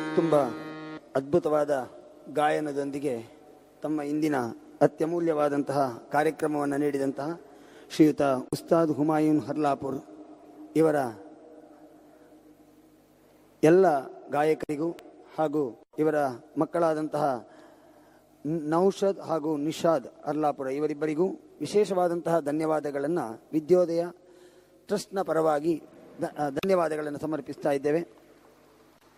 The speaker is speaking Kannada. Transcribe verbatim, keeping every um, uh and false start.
ತುಂಬ ಅದ್ಭುತವಾದ ಗಾಯನದೊಂದಿಗೆ ತಮ್ಮ ಇಂದಿನ ಅತ್ಯಮೂಲ್ಯವಾದಂತಹ ಕಾರ್ಯಕ್ರಮವನ್ನು ನೀಡಿದಂತಹ ಶ್ರೀಯುತ ಉಸ್ತಾದ್ ಹುಮಾಯೂನ್ ಹರ್ಲಾಪುರ್ ಇವರ ಎಲ್ಲ ಗಾಯಕರಿಗೂ ಹಾಗೂ ಇವರ ಮಕ್ಕಳಾದಂತಹ ನೌಷದ್ ಹಾಗೂ ನಿಷಾದ್ ಹರ್ಲಾಪುರ ಇವರಿಬ್ಬರಿಗೂ ವಿಶೇಷವಾದಂತಹ ಧನ್ಯವಾದಗಳನ್ನು ವಿದ್ಯೋದಯ ಟ್ರಸ್ಟ್ನ ಪರವಾಗಿ ಧನ್ಯವಾದಗಳನ್ನು ಸಮರ್ಪಿಸ್ತಾ ಇದ್ದೇವೆ.